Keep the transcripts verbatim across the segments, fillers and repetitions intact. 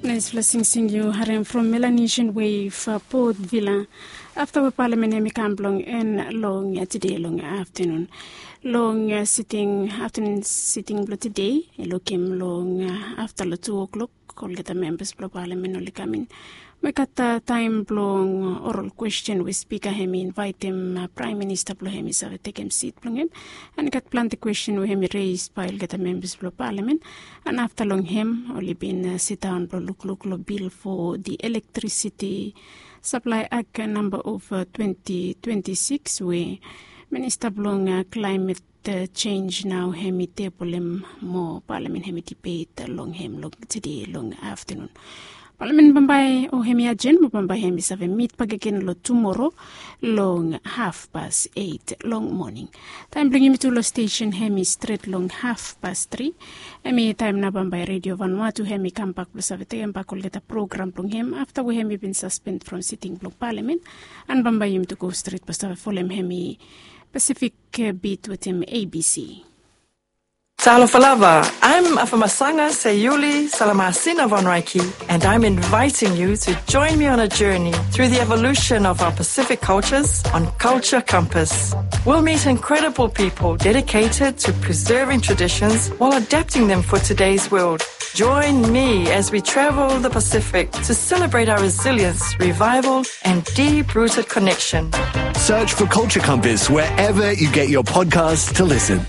Nice blessing sing you Harem from Melanesian Wave uh, Port Villa. After the parliament hemi kamblong and long uh, today long afternoon. Long uh, sitting afternoon sitting blow today. Looking long uh, after the two o'clock. All get the members blow parliament only coming. We got the time blong oral question with speaker hemi invite him uh, Prime Minister blow hemi so take him seat blong him and got plenty question we hemi raised by all get the members blow parliament and after long him only been uh, sit down blow look look look bill for the electricity supply act number of uh, twenty twenty-six where Minister blong uh, climate uh, change now hemi table him more parliament hemi debate uh, long him long today long afternoon. Parliament Bambay o hemi ajen mo Bambay hemi save meet pagakin lo tomorrow long half past eight long morning. Time bringing me to lo station hemi straight long half past three. Hemi time na Bambay radio Vanuatu hemi come back lo save te back all get a program long hem after we hemi been suspended from sitting block parliament and Bambay him to go straight past follow hemi Pacific uh, beat with him A B C. Talo Falava, I'm Afamasanga Sayuli Salamasina Von Reiki, and I'm inviting you to join me on a journey through the evolution of our Pacific cultures on Culture Compass. We'll meet incredible people dedicated to preserving traditions while adapting them for today's world. Join me as we travel the Pacific to celebrate our resilience, revival, and deep-rooted connection. Search for Culture Compass wherever you get your podcasts to listen.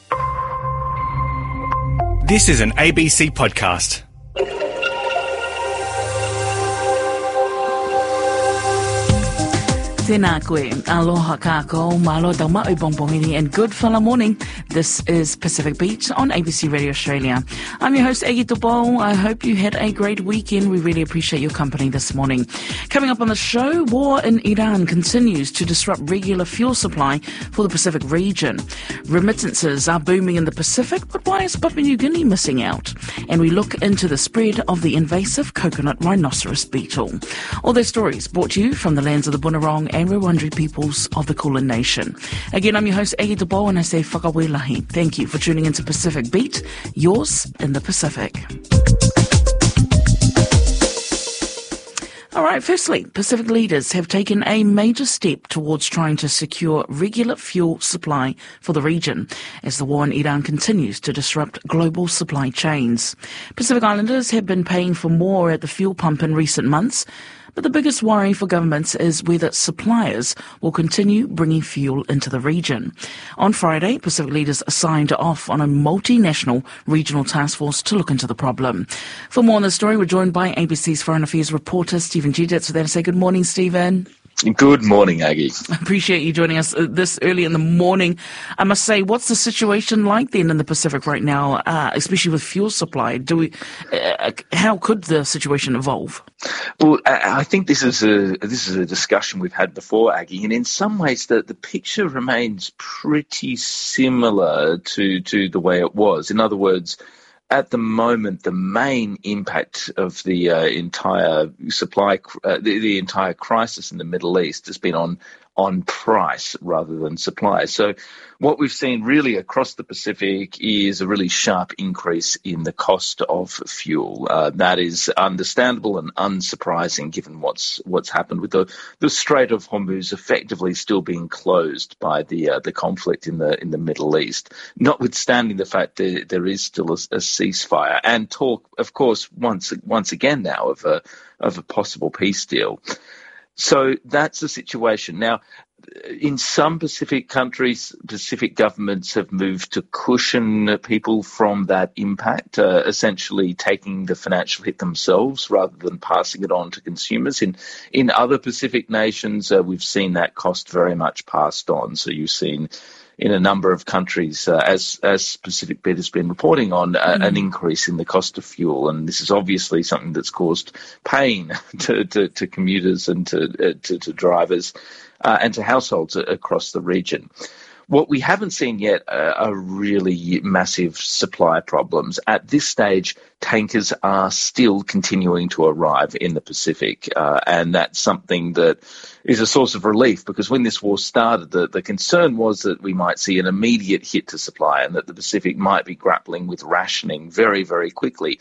This is an A B C podcast. Tēnā koe, aloha kākou, malo tau maui bongbongini, and good whana morning. This is Pacific Beat on A B C Radio Australia. I'm your host, Egi Topo. I hope you had a great weekend. We really appreciate your company this morning. Coming up on the show, war in Iran continues to disrupt regular fuel supply for the Pacific region. Remittances are booming in the Pacific, but why is Papua New Guinea missing out? And we look into the spread of the invasive coconut rhinoceros beetle. All those stories brought to you from the lands of the Bunurong and Wurundjeri peoples of the Kulin Nation. Again, I'm your host, Egi Topo, and I say whakawelahi. Thank you for tuning into Pacific Beat, yours in the Pacific. All right, firstly, Pacific leaders have taken a major step towards trying to secure regular fuel supply for the region as the war in Iran continues to disrupt global supply chains. Pacific Islanders have been paying for more at the fuel pump in recent months, but the biggest worry for governments is whether suppliers will continue bringing fuel into the region. On Friday, Pacific leaders signed off on a multinational regional task force to look into the problem. For more on this story, we're joined by A B C's Foreign Affairs reporter, Stephen Geditz. With that, I say good morning, Stephen. Good morning, Aggie. I appreciate you joining us this early in the morning. I must say, what's the situation like then in the Pacific right now, uh, especially with fuel supply? Do we? Uh, how could the situation evolve? Well, I think this is a this is a discussion we've had before, Aggie, and in some ways the, the picture remains pretty similar to to the way it was. In other words, at the moment, the main impact of the uh, entire supply, uh, the, the entire crisis in the Middle East has been on on price rather than supply. So what we've seen really across the Pacific is a really sharp increase in the cost of fuel. Uh, that is understandable and unsurprising given what's what's happened with the, the Strait of Hormuz effectively still being closed by the uh, the conflict in the in the Middle East, notwithstanding the fact that there is still a, a ceasefire and talk, of course, once once again now of a of a possible peace deal. So that's the situation. Now, in some Pacific countries, Pacific governments have moved to cushion people from that impact, uh, essentially taking the financial hit themselves rather than passing it on to consumers. In in other Pacific nations, uh, we've seen that cost very much passed on. So you've seen in a number of countries, uh, as as Pacific Beat has been reporting on, uh, mm. an increase in the cost of fuel. And this is obviously something that's caused pain to, to, to commuters and to, uh, to, to drivers uh, and to households across the region. What we haven't seen yet uh, are really massive supply problems. At this stage, tankers are still continuing to arrive in the Pacific, uh, and that's something that is a source of relief because when this war started, the, the concern was that we might see an immediate hit to supply and that the Pacific might be grappling with rationing very, very quickly.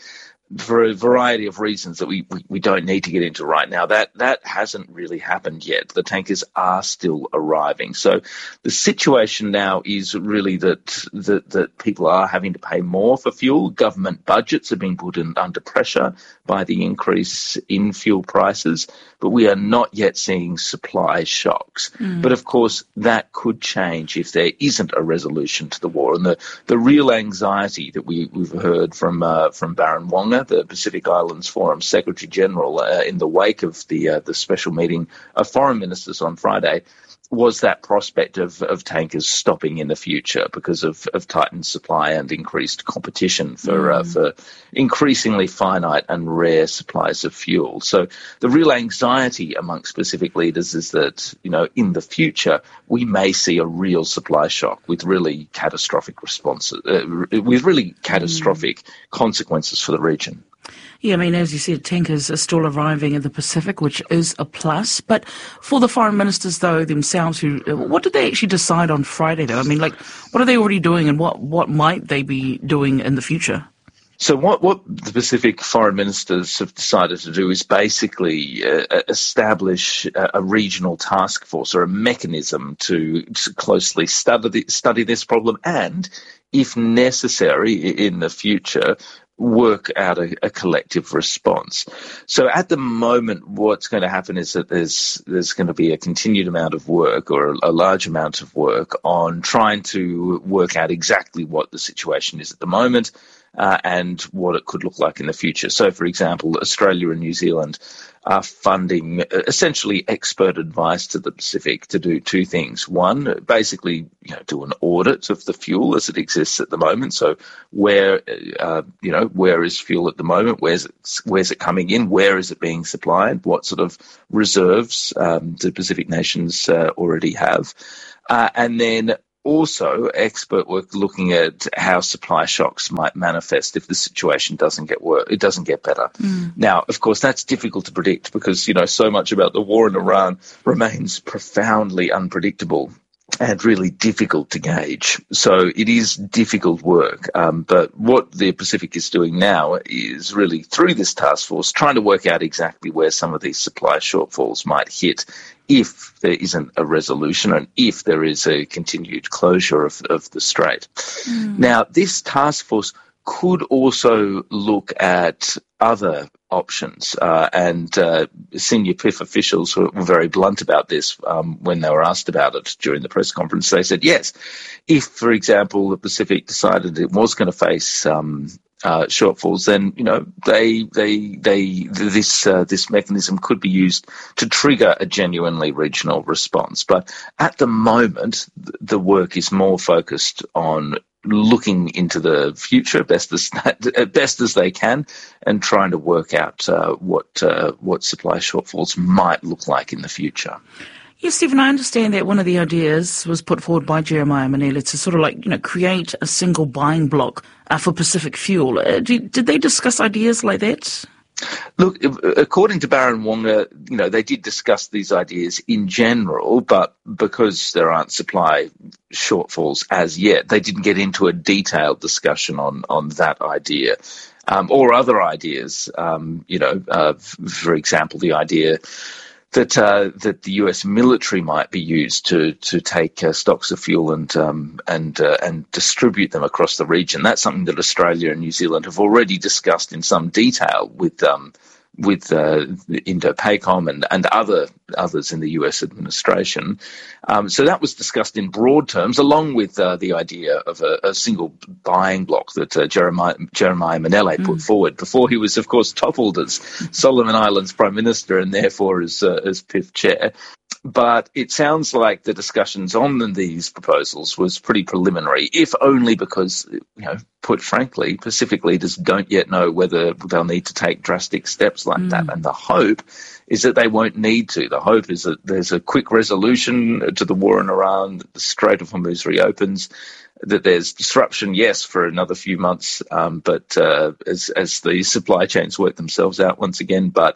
for a variety of reasons that we, we, we don't need to get into right now, that, that hasn't really happened yet. The tankers are still arriving. So the situation now is really that, that, that people are having to pay more for fuel. Government budgets are being put in, under pressure by the increase in fuel prices, but we are not yet seeing supply shocks. Mm. But of course, that could change if there isn't a resolution to the war. And the, the real anxiety that we, we've heard from uh, from Baron Wonga, the Pacific Islands Forum Secretary General, uh, in the wake of the uh, the special meeting of foreign ministers on Friday, was that prospect of, of tankers stopping in the future because of, of tightened supply and increased competition for mm. uh, for increasingly finite and rare supplies of fuel. So the real anxiety amongst Pacific leaders is that, you know, in the future we may see a real supply shock with really catastrophic responses, uh, with really catastrophic mm. consequences for the region. Yeah, I mean, as you said, tankers are still arriving in the Pacific, which is a plus. But for the foreign ministers, though, themselves, who, what did they actually decide on Friday, though? I mean, like, what are they already doing and what, what might they be doing in the future? So what, what the Pacific foreign ministers have decided to do is basically uh, establish a, a regional task force or a mechanism to, to closely study, the, study this problem and, if necessary in the future, work out a, a collective response. So at the moment, what's going to happen is that there's there's going to be a continued amount of work or a, a large amount of work on trying to work out exactly what the situation is at the moment uh, and what it could look like in the future. So, for example, Australia and New Zealand are funding essentially expert advice to the Pacific to do two things. One, basically, you know, do an audit of the fuel as it exists at the moment. So where, uh, you know, where is fuel at the moment? Where's it, where's it coming in? Where is it being supplied? What sort of reserves um, do Pacific nations uh, already have? Uh, and then also expert work looking at how supply shocks might manifest if the situation doesn't get worse, it doesn't get better. Mm. Now, of course, that's difficult to predict because, you know, so much about the war in Iran remains profoundly unpredictable and really difficult to gauge. So it is difficult work. Um, but what the Pacific is doing now is really, through this task force, trying to work out exactly where some of these supply shortfalls might hit if there isn't a resolution and if there is a continued closure of, of the strait. Mm. Now, this task force could also look at other options, uh, and uh, senior P I F officials were, were very blunt about this um, when they were asked about it during the press conference. They said, yes, if, for example, the Pacific decided it was going to face um, uh, shortfalls, then, you know, they, they, they, this, uh, this mechanism could be used to trigger a genuinely regional response. But at the moment, the work is more focused on looking into the future best as best as they can and trying to work out uh, what uh, what supply shortfalls might look like in the future. Yes, Stephen, I understand that one of the ideas was put forward by Jeremiah Manila to sort of like, you know, create a single buying block uh, for Pacific fuel. Uh, did, did they discuss ideas like that? Look, according to Baron Wonga, you know, they did discuss these ideas in general, but because there aren't supply shortfalls as yet, they didn't get into a detailed discussion on, on that idea. Um, or other ideas, um, you know, uh, for example, the idea that uh, that the U S military might be used to to take uh, stocks of fuel and um, and uh, and distribute them across the region. That's something that Australia and New Zealand have already discussed in some detail with um, with uh, Indo-PACOM and, and other others in the U S administration. Um, so that was discussed in broad terms, along with uh, the idea of a, a single buying block that uh, Jeremiah, Jeremiah Manila mm. put forward before he was, of course, toppled as Solomon Islands Prime Minister and therefore as, uh, as P I F Chair. But it sounds like the discussions on these proposals was pretty preliminary, if only because, you know, put frankly, Pacific leaders don't yet know whether they'll need to take drastic steps like mm. that. And the hope is that they won't need to. The hope is that there's a quick resolution to the war in Iran, that the Strait of Hormuz reopens, that there's disruption, yes, for another few months, um, but uh, as, as the supply chains work themselves out once again, but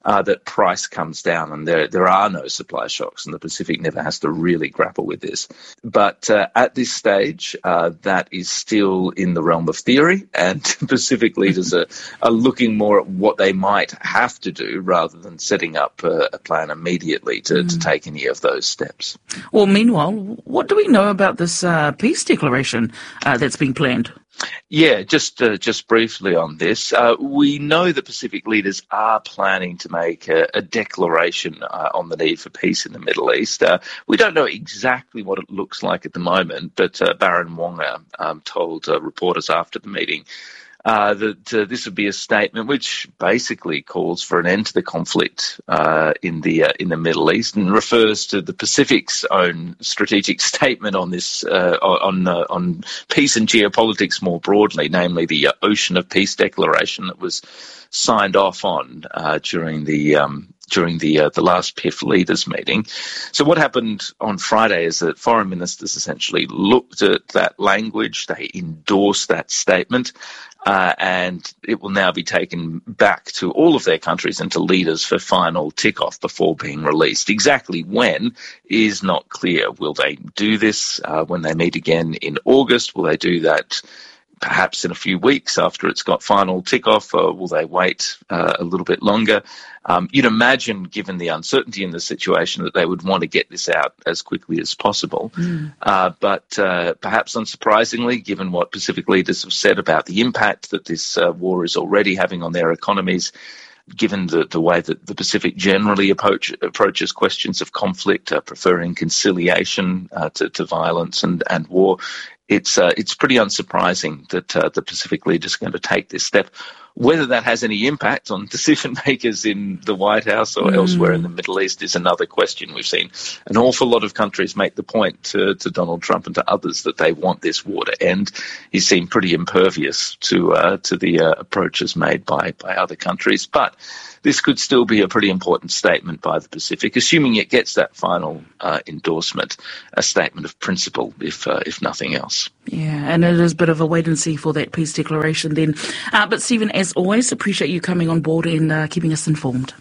uh, that price comes down and there there are no supply shocks, and the Pacific never has to really grapple with this. But uh, at this stage, uh, that is still in the realm of theory, and Pacific leaders are, are looking more at what they might have to do rather than setting up a, a plan immediately to, mm. to take any of those steps. Well, meanwhile, what do we know about this uh, peace declaration uh, that's being planned? Yeah, just uh, just briefly on this. Uh, we know that Pacific leaders are planning to make a, a declaration uh, on the need for peace in the Middle East. Uh, we don't know exactly what it looks like at the moment, but uh, Baron Wonga um, told uh, reporters after the meeting Uh, that uh, this would be a statement which basically calls for an end to the conflict uh, in the uh, in the Middle East, and refers to the Pacific's own strategic statement on this uh, on uh, on peace and geopolitics more broadly, namely the uh, Ocean of Peace Declaration that was signed off on uh, during the um, during the uh, the last P I F leaders meeting. So what happened on Friday is that foreign ministers essentially looked at that language, they endorsed that statement. Uh, and it will now be taken back to all of their countries and to leaders for final tick-off before being released. Exactly when is not clear. Will they do this uh, when they meet again in August? Will they do that perhaps in a few weeks after it's got final tick-off, or will they wait uh, a little bit longer? Um, you'd imagine, given the uncertainty in the situation, that they would want to get this out as quickly as possible. Mm. Uh, but uh, perhaps unsurprisingly, given what Pacific leaders have said about the impact that this uh, war is already having on their economies, given the, the way that the Pacific generally approach, approaches questions of conflict, uh, preferring conciliation uh, to, to violence and, and war, it's uh, it's pretty unsurprising that uh, the Pacific leaders are going to take this step. Whether that has any impact on decision makers in the White House or mm. elsewhere in the Middle East is another question. We've seen an awful lot of countries make the point to, to Donald Trump and to others that they want this war to end. He seemed pretty impervious to uh, to the uh, approaches made by, by other countries. But this could still be a pretty important statement by the Pacific, assuming it gets that final uh, endorsement, a statement of principle, if uh, if nothing else. Yeah, and it is a bit of a wait and see for that peace declaration then. Uh, but Stephen, as always, appreciate you coming on board and uh, keeping us informed.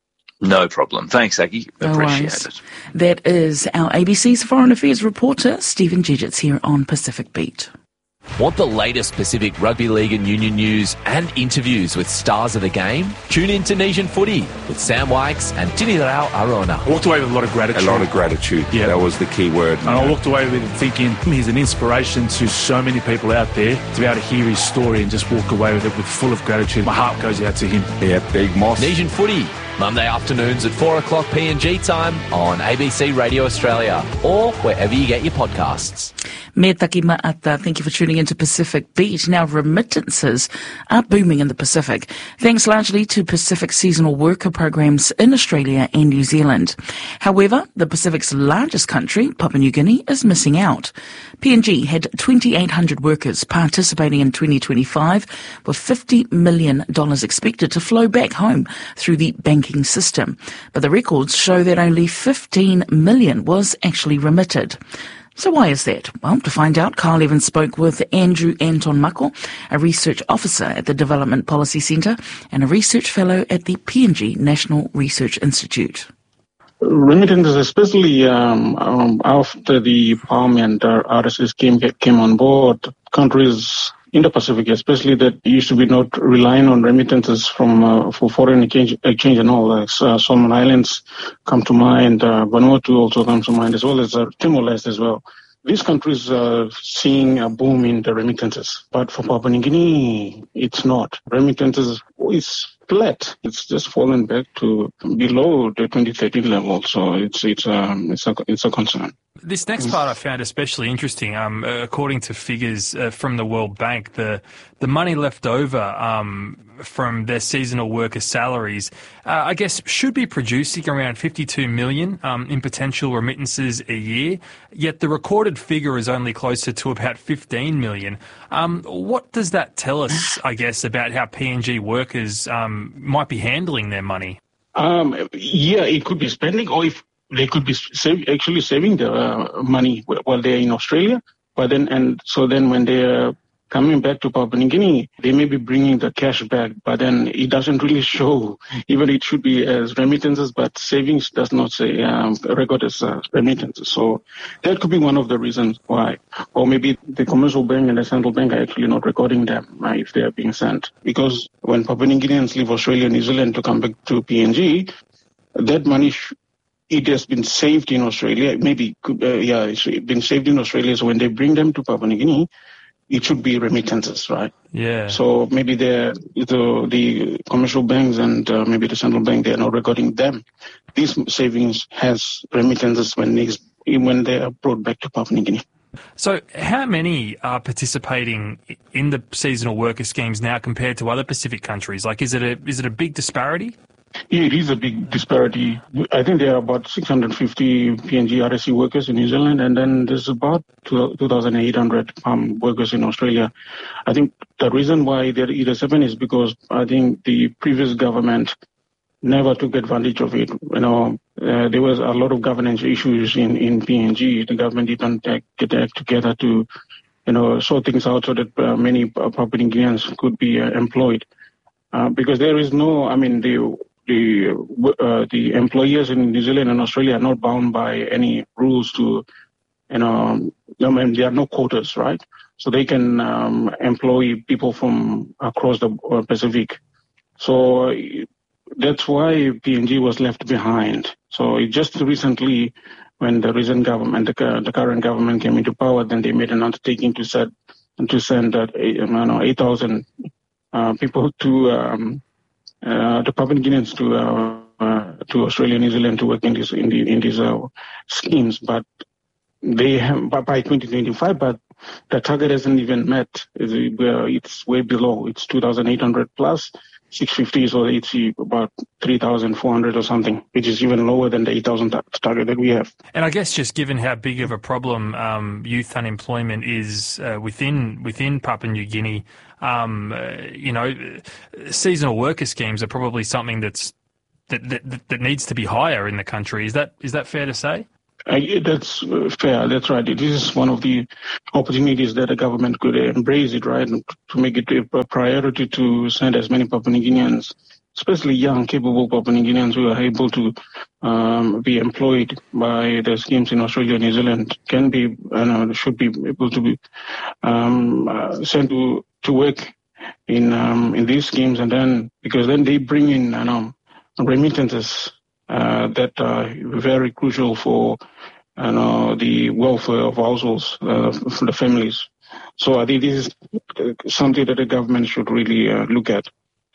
No problem. Thanks, Aggie. Appreciate no it. That is our A B C's Foreign Affairs reporter, Stephen Gidgetts, here on Pacific Beat. Want the latest Pacific Rugby League and Union news and interviews with stars of the game? Tune in to Nation Footy with Sam Wykes and Tini Rao Arona. I walked away with a lot of gratitude. A lot of gratitude. Yeah. That was the key word. And I walked away with it thinking he's an inspiration to so many people out there. To be able to hear his story and just walk away with it with full of gratitude. My heart goes out to him. Yeah, Big Moss. Nation Footy, Monday afternoons at four o'clock P N G time on A B C Radio Australia or wherever you get your podcasts. Me taki ma'ata, thank you for tuning into Pacific Beat. Now, remittances are booming in the Pacific, thanks largely to Pacific seasonal worker programs in Australia and New Zealand. However, the Pacific's largest country, Papua New Guinea, is missing out. P N G had twenty-eight hundred workers participating in twenty twenty-five, with fifty million dollars expected to flow back home through the banking system. But the records show that only fifteen million dollars was actually remitted. So why is that? Well, to find out, Carl Evans spoke with Andrew Anton Mako, a research officer at the Development Policy Centre and a research fellow at the P N G National Research Institute. Remittances, especially um, um, after the PALM and uh, R S S came, came on board, countries in the Pacific, especially that used to be not relying on remittances from uh, for foreign exchange, exchange and all. Uh, Solomon Islands come to mind, uh, Vanuatu also comes to mind, as well as uh, Timor-Leste as well. These countries are seeing a boom in the remittances, but for Papua New Guinea, it's not. Remittances is flat. It's just fallen back to below the twenty thirteen level, so it's it's um it's a it's a concern. This next part I found especially interesting. Um, according to figures uh, from the World Bank, the the money left over um, from their seasonal worker salaries, uh, I guess, should be producing around fifty-two million um, in potential remittances a year. Yet the recorded figure is only closer to about fifteen million. Um, what does that tell us, I guess, about how P N G workers um, might be handling their money? Um, yeah, it could be spending, or if they could be save, actually saving the uh, money while they're in Australia. But then, and so then when they're coming back to Papua New Guinea, they may be bringing the cash back, but then it doesn't really show. Even it should be as remittances, but savings does not say um, record as uh, remittances. So that could be one of the reasons why. Or maybe the commercial bank and the central bank are actually not recording them uh, if they are being sent. Because when Papua New Guineans leave Australia and New Zealand to come back to P N G, that money sh- it has been saved in Australia. Maybe, uh, yeah, it's been saved in Australia. So when they bring them to Papua New Guinea, it should be remittances, right? Yeah. So maybe the the, the commercial banks and uh, maybe the central bank, they are not recording them. These savings has remittances when they, when they are brought back to Papua New Guinea. So how many are participating in the seasonal worker schemes now compared to other Pacific countries? Like, is it a is it a big disparity? Yeah, it is a big disparity. I think there are about six hundred fifty P N G R S C workers in New Zealand, and then there's about two thousand eight hundred um, workers in Australia. I think the reason why there is seven is because I think the previous government never took advantage of it. You know, uh, there was a lot of governance issues in, in P N G. The government didn't act, get their act together to, you know, sort things out so that uh, many uh, Papua New Guineans could be uh, employed. Uh, because there is no, I mean, the the uh, the employers in New Zealand and Australia are not bound by any rules to, you know, I mean, there are no quotas, right? So they can um, employ people from across the uh, Pacific. So uh, that's why P N G was left behind. So it just recently, when the recent government, the, the current government came into power, then they made an undertaking to set to send uh, you know, eight thousand uh, people to um, uh, the Papua New Guineans to uh, uh, to Australia, New Zealand to work in these in, the, in these uh, schemes. But they have by twenty twenty-five, but the target hasn't even met. It's way below. It's two thousand eight hundred plus. six fifty, so it's about three thousand four hundred or something, which is even lower than the eight thousand target that we have. And I guess just given how big of a problem um, youth unemployment is uh, within within Papua New Guinea, um, uh, you know, seasonal worker schemes are probably something that's that, that that needs to be higher in the country. Is that is that fair to say? Uh, yeah, that's uh, fair. That's right. This is one of the opportunities that the government could uh, embrace it, right, and to make it a priority to send as many Papua New Guineans, especially young, capable Papua New Guineans who are able to um, be employed by the schemes in Australia and New Zealand, can be, uh, should be able to be um, uh, sent to to work in um, in these schemes, and then because then they bring in, you know, remittances. Uh, that are very crucial for you know, the welfare of households, uh, for the families. So I think this is something that the government should really uh, look at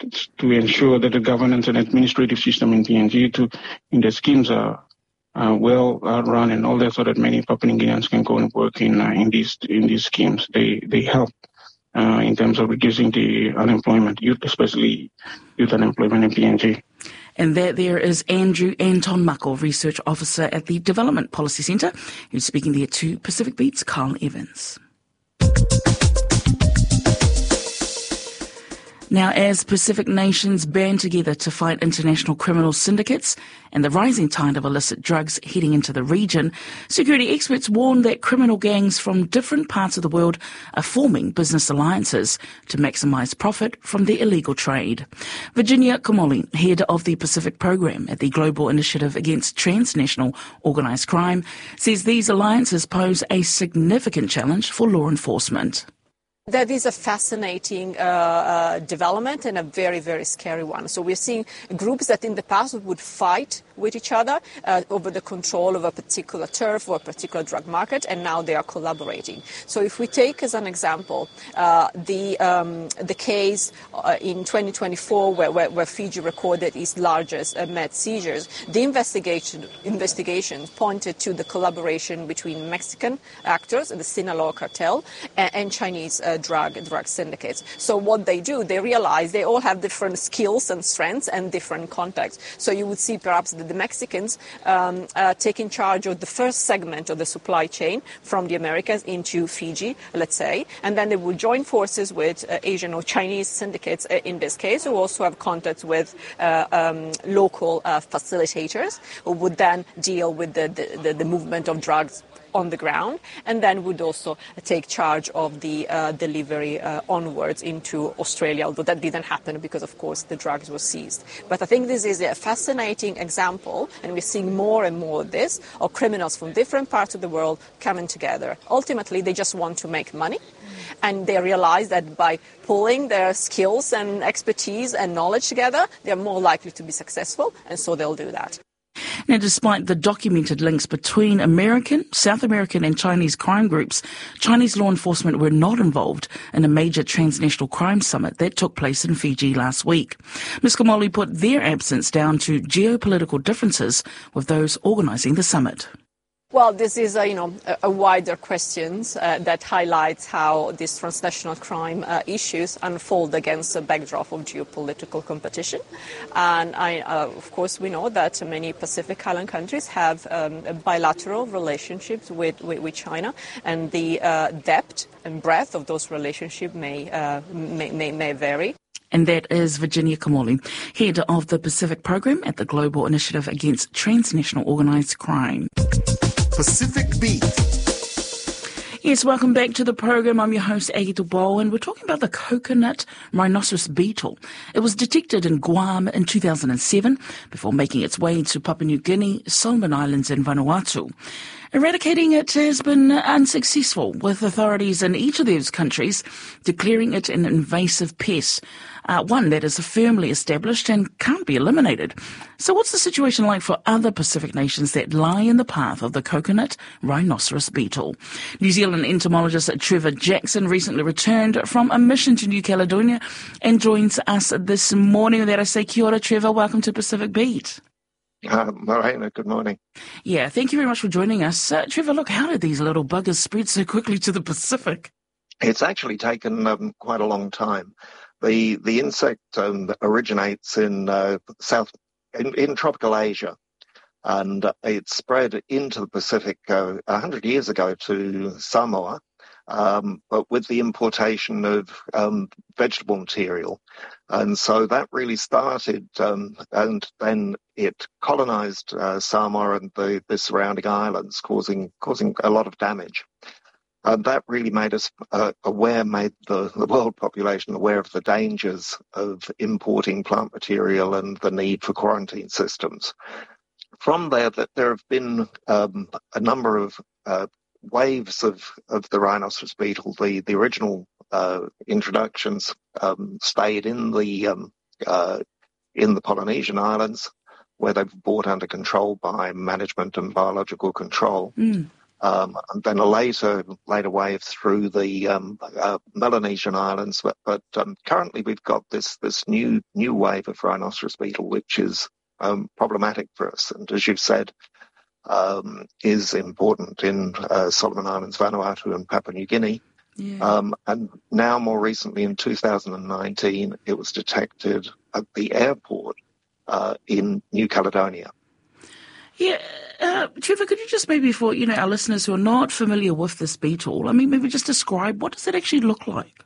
to ensure that the governance and administrative system in P N G to in the schemes are uh, well uh, run and all that, so that many Papua New Guineans can go and work in uh, in these in these schemes. They they help uh, in terms of reducing the unemployment, youth, especially youth unemployment in P N G. And there, there is Andrew Anton Mako, Research Officer at the Development Policy Centre, who's speaking there to Pacific Beat's Carl Evans. Now, as Pacific nations band together to fight international criminal syndicates and the rising tide of illicit drugs heading into the region, security experts warn that criminal gangs from different parts of the world are forming business alliances to maximise profit from the illegal trade. Virginia Komoli, head of the Pacific Program at the Global Initiative Against Transnational Organised Crime, says these alliances pose a significant challenge for law enforcement. That is a fascinating uh, uh, development and a very, very scary one. So we're seeing groups that in the past would fight with each other uh, over the control of a particular turf or a particular drug market, and now they are collaborating. So if we take as an example uh, the um, the case uh, in twenty twenty-four where, where, where Fiji recorded its largest uh, meth seizures, the investigation investigations pointed to the collaboration between Mexican actors, the Sinaloa cartel, and, and Chinese uh, drug drug syndicates. So what they do, they realize they all have different skills and strengths and different contexts. So you would see perhaps the, the Mexicans um, uh, taking charge of the first segment of the supply chain from the Americas into Fiji, let's say, and then they would join forces with uh, Asian or Chinese syndicates uh, in this case, who also have contacts with uh, um, local uh, facilitators, who would then deal with the, the, the, the movement of drugs on the ground, and then would also take charge of the uh, delivery uh, onwards into Australia, although that didn't happen because, of course, the drugs were seized. But I think this is a fascinating example, and we're seeing more and more of this, of criminals from different parts of the world coming together. Ultimately, they just want to make money, and they realize that by pulling their skills and expertise and knowledge together, they're more likely to be successful, and so they'll do that. Now, despite the documented links between American, South American and Chinese crime groups, Chinese law enforcement were not involved in a major transnational crime summit that took place in Fiji last week. Miz Kamoli put their absence down to geopolitical differences with those organising the summit. Well, this is a, you know, a, a wider question uh, that highlights how these transnational crime uh, issues unfold against a backdrop of geopolitical competition. And I, uh, of course, we know that many Pacific Island countries have um, bilateral relationships with, with, with China, and the uh, depth and breadth of those relationships may, uh, may, may, may vary. And that is Virginia Kamoli, head of the Pacific Program at the Global Initiative Against Transnational Organised Crime. Pacific Beat. Yes, welcome back to the program. I'm your host, Aggie Dubois, and we're talking about the coconut rhinoceros beetle. It was detected in Guam in two thousand seven before making its way to Papua New Guinea, Solomon Islands and Vanuatu. Eradicating it has been unsuccessful, with authorities in each of those countries declaring it an invasive pest, uh, one that is firmly established and can't be eliminated. So what's the situation like for other Pacific nations that lie in the path of the coconut rhinoceros beetle? New Zealand entomologist Trevor Jackson recently returned from a mission to New Caledonia and joins us this morning. With that, I say kia ora, Trevor. Welcome to Pacific Beat. Uh, Morena, good morning. Yeah, thank you very much for joining us. Uh, Trevor, look, how did these little buggers spread so quickly to the Pacific? It's actually taken um, quite a long time. The the insect um, originates in uh, South in, in tropical Asia, and uh, it spread into the Pacific uh, one hundred years ago to Samoa, um, but with the importation of um, vegetable material. And so that really started, um, and then it colonized uh, Samoa and the, the surrounding islands, causing causing a lot of damage. And that really made us uh, aware, made the, the world population aware of the dangers of importing plant material and the need for quarantine systems. From there, that there have been um, a number of uh, waves of, of the rhinoceros beetle. The, the original uh, introductions um, stayed in the um, uh, in the Polynesian islands, where they were brought under control by management and biological control. Mm. Um, and then a later later wave through the um, uh, Melanesian islands, but, but um, currently we've got this this new new wave of rhinoceros beetle, which is um, problematic for us, and as you've said, um, is important in uh, Solomon Islands, Vanuatu, and Papua New Guinea. Yeah. Um, and now, more recently, in two thousand nineteen, it was detected at the airport uh, in New Caledonia. Yeah, uh, Trevor, could you just maybe, for you know our listeners who are not familiar with this beetle, I mean, maybe just describe what does it actually look like?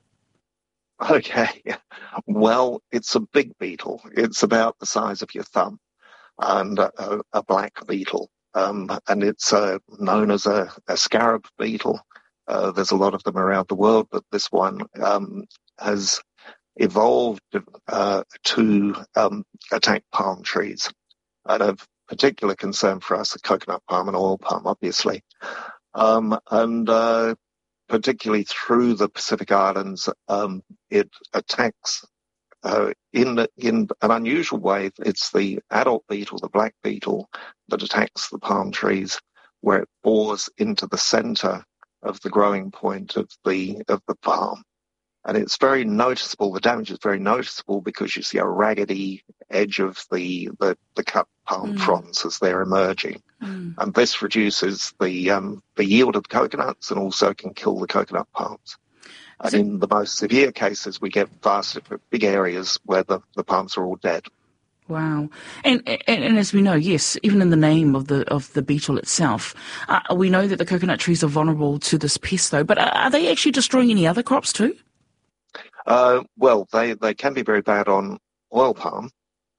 Okay, well, it's a big beetle. It's about the size of your thumb, and a, a black beetle, um, and it's uh, known as a, a scarab beetle. Uh, there's a lot of them around the world, but this one um, has evolved uh, to um, attack palm trees. And of particular concern for us, the coconut palm and oil palm, obviously. Um, and uh, particularly through the Pacific Islands, um, it attacks uh, in, the, in an unusual way. It's the adult beetle, the black beetle, that attacks the palm trees, where it bores into the center of the growing point of the of the palm. And it's very noticeable, the damage is very noticeable because you see a raggedy edge of the, the, the cut palm mm. fronds as they're emerging. Mm. And this reduces the um, the yield of the coconuts and also can kill the coconut palms. And so, in the most severe cases, we get vast, big areas where the, the palms are all dead. Wow. And, and and as we know, yes, even in the name of the of the beetle itself, uh, we know that the coconut trees are vulnerable to this pest, though. But are, are they actually destroying any other crops too? Uh, well, they, they can be very bad on oil palm.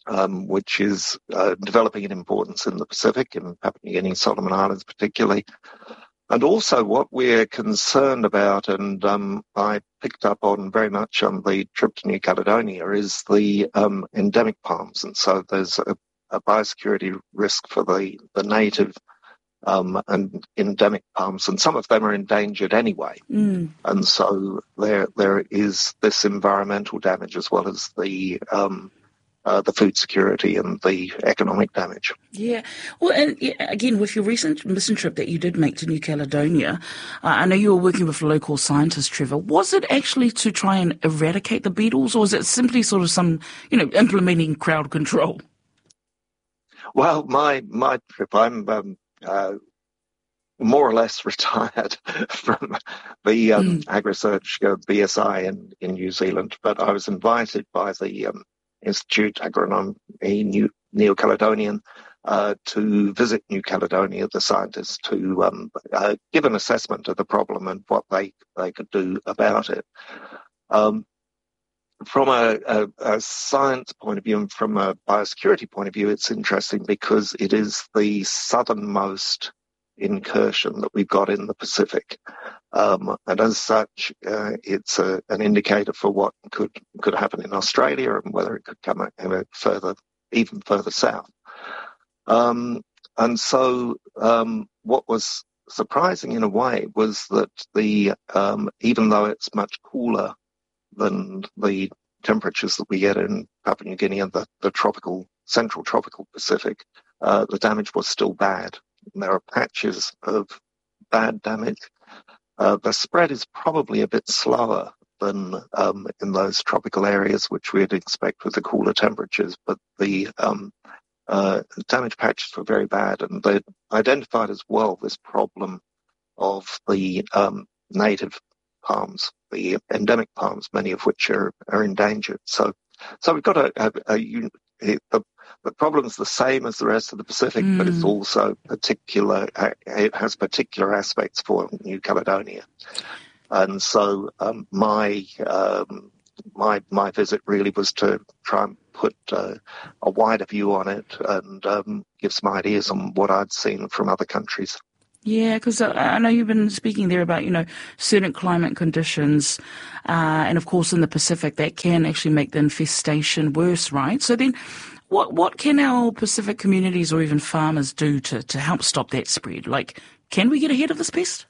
um, which is uh, developing in importance in the Pacific, in Papua New Guinea, Solomon Islands particularly. And also what we're concerned about, and um, I picked up on very much on the trip to New Caledonia, is the um, endemic palms. And so there's a, a biosecurity risk for the, the native um, and endemic palms, and some of them are endangered anyway. Mm. And so there there is this environmental damage as well as the um, Uh, the food security and the economic damage. Yeah. Well, and yeah, again, with your recent mission trip that you did make to New Caledonia, uh, I know you were working with local scientists, Trevor. Was it actually to try and eradicate the beetles, or was it simply sort of some, you know, implementing crowd control? Well, my my trip, I'm um, uh, more or less retired from the um, mm. AgResearch uh, B S I in, in New Zealand, but I was invited by the um, Institute Agronom New Neo Caledonian uh, to visit New Caledonia, the scientists, to um, uh, give an assessment of the problem and what they, they could do about it. Um, from a, a, a science point of view and from a biosecurity point of view, it's interesting because it is the southernmost incursion that we've got in the Pacific. Um, and as such, uh, it's a, an indicator for what could could happen in Australia and whether it could come uh, further, even further south. Um, and so um, what was surprising in a way was that the um, even though it's much cooler than the temperatures that we get in Papua New Guinea and the, the tropical, central tropical Pacific, uh, the damage was still bad. And there are patches of bad damage. Uh, the spread is probably a bit slower than um, in those tropical areas, which we'd expect with the cooler temperatures, but the um, uh, damage patches were very bad, and they identified as well this problem of the um, native palms, the endemic palms, many of which are, are endangered. So, so we've got a, a, a, a, a the problem's the same as the rest of the Pacific, mm. but it's also particular. It has particular aspects for New Caledonia, and so um, my um, my my visit really was to try and put uh, a wider view on it and um, give some ideas on what I'd seen from other countries. Yeah, because I know you've been speaking there about, you know, certain climate conditions, uh, and of course in the Pacific that can actually make the infestation worse, right? So then, what what can our Pacific communities or even farmers do to, to help stop that spread? Like, can we get ahead of this pest?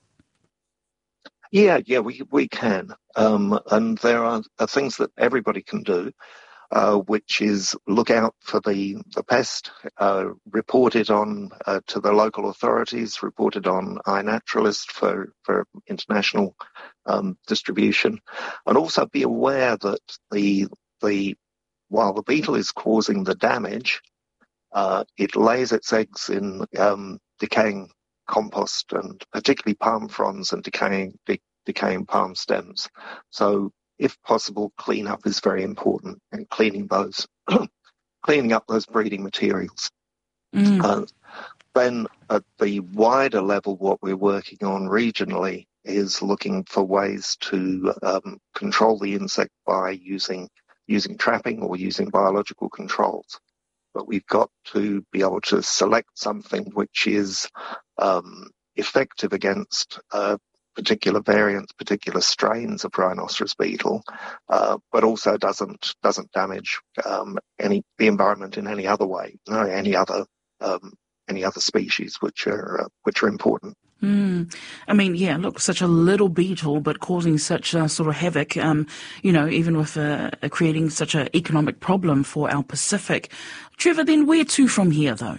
Yeah, yeah, we we can, um, and there are, are things that everybody can do. Uh, which is look out for the, the pest, uh, report it on uh, to the local authorities, report it on iNaturalist for, for international um, distribution, and also be aware that the the while the beetle is causing the damage, uh, it lays its eggs in um, decaying compost and particularly palm fronds and decaying de- decaying palm stems. So if possible, cleanup is very important, and cleaning those, cleaning up those breeding materials. Mm. Uh, then at the wider level, what we're working on regionally is looking for ways to um, control the insect by using using trapping or using biological controls. But we've got to be able to select something which is um, effective against uh, particular variants, particular strains of rhinoceros beetle, uh, but also doesn't doesn't damage um, any the environment in any other way, no, any other um, any other species which are uh, which are important. Mm. I mean, yeah, look, such a little beetle, but causing such a sort of havoc, um, you know, even with uh, creating such an economic problem for our Pacific. Trevor, then where to from here, though?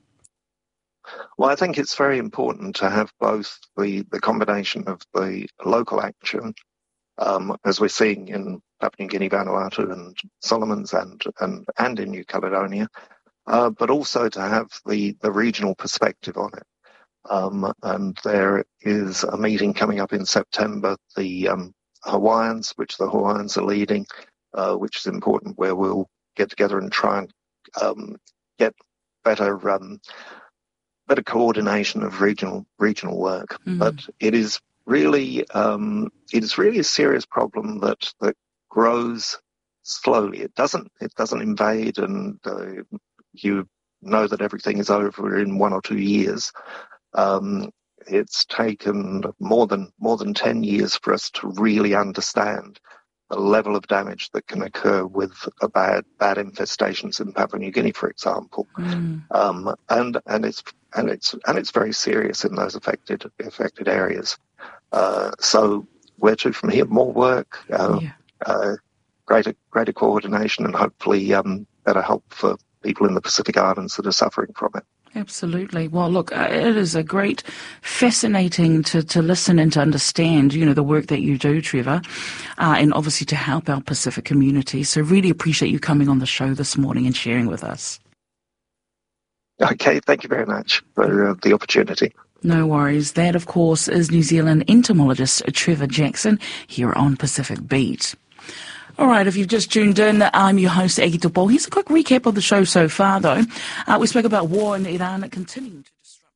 Well, I think it's very important to have both the, the combination of the local action, um, as we're seeing in Papua New Guinea, Vanuatu and Solomons and, and, and in New Caledonia, uh, but also to have the, the regional perspective on it. Um, and there is a meeting coming up in September, the um, Hawaiians, which the Hawaiians are leading, uh, which is important, where we'll get together and try and um, get better um, better coordination of regional regional work. Mm. But it is really um, it is really a serious problem that that grows slowly. It doesn't it doesn't invade, and uh, you know that everything is over in one or two years. Um, it's taken more than more than ten years for us to really understand the level of damage that can occur with a bad bad infestations in Papua New Guinea, for example. Mm. Um, and and it's and it's and it's very serious in those affected affected areas. Uh, so where to from here? More work, uh, yeah. uh, greater greater coordination, and hopefully um, better help for people in the Pacific Islands that are suffering from it. Absolutely. Well, look, uh, it is a great, fascinating to, to listen and to understand, you know, the work that you do, Trevor, uh, and obviously to help our Pacific community. So really appreciate you coming on the show this morning and sharing with us. Okay, thank you very much for uh, the opportunity. No worries. That, of course, is New Zealand entomologist Trevor Jackson here on Pacific Beat. All right, if you've just tuned in, I'm your host, Egi Tupo. Here's a quick recap of the show so far, though. Uh, we spoke about war in Iran continuing to disrupt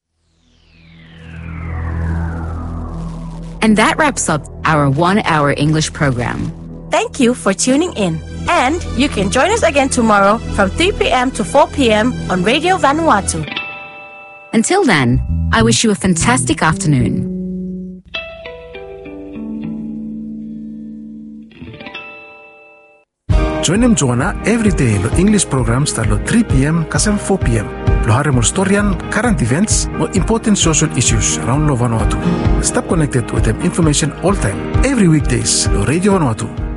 it. And that wraps up our one-hour English program. Thank you for tuning in. And you can join us again tomorrow from three p.m. to four p.m. on Radio Vanuatu. Until then, I wish you a fantastic afternoon. Join them Joanna every day lo English program start lo three p.m. kasem four p.m. Lo hari mo storyan, current events, mo important social issues around lo Vanuatu. Stay connected with them information all time, every weekdays lo Radio Vanuatu.